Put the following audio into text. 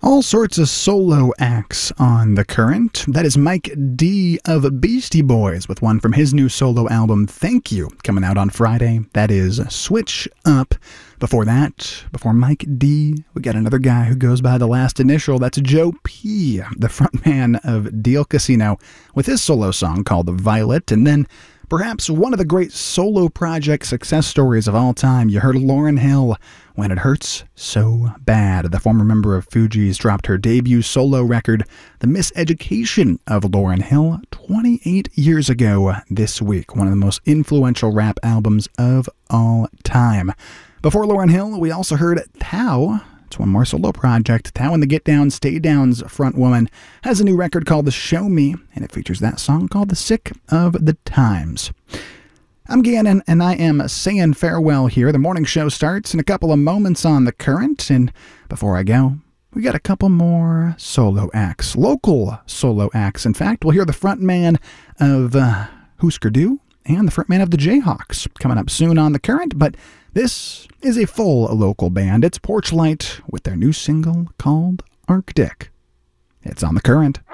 All sorts of solo acts on The Current. That is Mike D of Beastie Boys with one from his new solo album, Thank You, coming out on Friday. That is Switch Up. Before that, before Mike D, we got another guy who goes by the last initial. That's Joe P, the frontman of Deal Casino, with his solo song called Violet. And then perhaps one of the great solo project success stories of all time. You heard Lauryn Hill, When It Hurts So Bad. The former member of Fugees dropped her debut solo record, The Miseducation of Lauryn Hill, 28 years ago this week. One of the most influential rap albums of all time. Before Lauryn Hill, we also heard Tao. It's one more solo project. Tao and the Get Down, Stay Down's frontwoman has a new record called The Show Me, and it features that song called The Sick of the Times. I'm Gannon, and I am saying farewell here. The morning show starts in a couple of moments on The Current, and before I go, we got a couple more solo acts, local solo acts. In fact, we'll hear the frontman of Husker Du and the frontman of the Jayhawks coming up soon on The Current, but this is a full local band. It's Porchlight with their new single called Arctic. It's on The Current.